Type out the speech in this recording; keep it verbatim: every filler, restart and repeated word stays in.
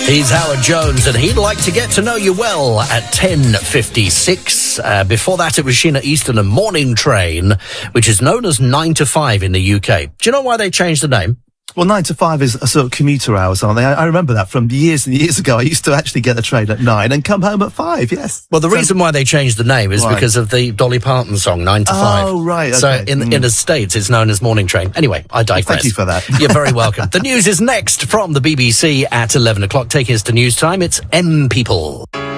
He's Howard Jones, and he'd like to get to know you well at ten fifty-six. Uh, before that, it was Sheena Easton and Morning Train, which is known as nine to five in the U K. Do you know why they changed the name? Well, nine to five is a sort of commuter hours, aren't they? I, I remember that from years and years ago. I used to actually get the train at nine and come home at five, yes. Well, the so, reason why they changed the name is right. because of the Dolly Parton song, nine to five. Oh, right. Okay. So in, mm. in the States, it's known as Morning Train. Anyway, I digress. Well, thank you for that. You're very welcome. The news is next from the B B C at eleven o'clock. Taking us to news time, it's M People.